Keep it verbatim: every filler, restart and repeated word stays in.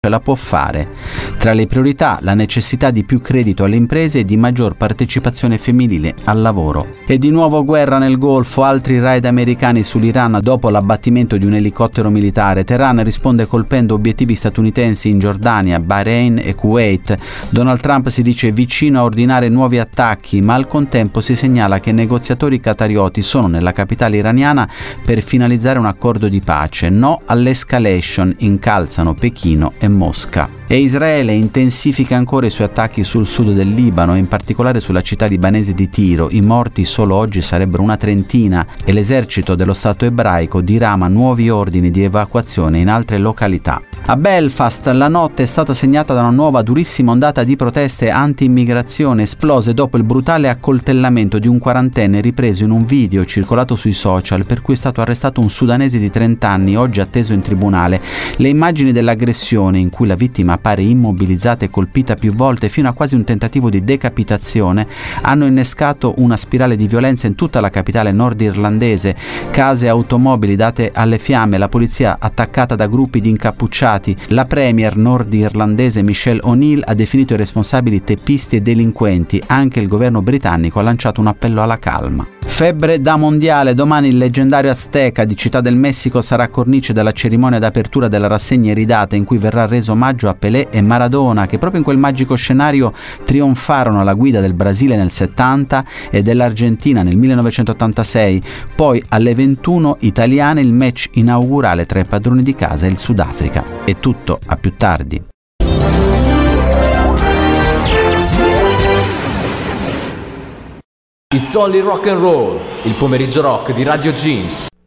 ce la può fare. Tra le priorità la necessità di più credito alle imprese e di maggior partecipazione femminile al lavoro. E di nuovo guerra nel Golfo, altri raid americani sull'Iran dopo l'abbattimento di un elicottero militare. Teheran risponde colpendo obiettivi statunitensi in Giordania, Bahrain e Kuwait. Donald Trump si dice vicino a ordinare nuovi attacchi, ma al contempo si segnala che negoziatori qatarioti sono nella capitale iraniana per finalizzare un accordo di pace. No all'escalation, incalzano Pechino e Mosca. E Israele intensifica ancora i suoi attacchi sul sud del Libano, in particolare sulla città libanese di Tiro. I morti solo oggi sarebbero una trentina e l'esercito dello Stato ebraico dirama nuovi ordini di evacuazione in altre località. A Belfast la notte è stata segnata da una nuova durissima ondata di proteste anti-immigrazione esplose dopo il brutale accoltellamento di un quarantenne ripreso in un video circolato sui social, per cui è stato arrestato un sudanese di trenta anni, oggi atteso in tribunale. Le immagini dell'aggressione, in cui la vittima appare immobilizzata e colpita più volte fino a quasi un tentativo di decapitazione, hanno innescato una spirale di violenza in tutta la capitale nordirlandese. Case e automobili date alle fiamme, la polizia attaccata da gruppi di incappucciati. La premier nordirlandese Michelle O'Neill ha definito i responsabili teppisti e delinquenti. Anche il governo britannico ha lanciato un appello alla calma. Febbre da mondiale, domani il leggendario Azteca di Città del Messico sarà cornice della cerimonia d'apertura della rassegna iridata, in cui verrà reso omaggio a Pelé e Maradona, che proprio in quel magico scenario trionfarono alla guida del Brasile nel settanta e dell'Argentina nel millenovecentottantasei. Poi alle ventuno italiane il match inaugurale tra i padroni di casa e il Sudafrica. È tutto, a più tardi. It's only rock and roll, il pomeriggio rock di Radio Jeans.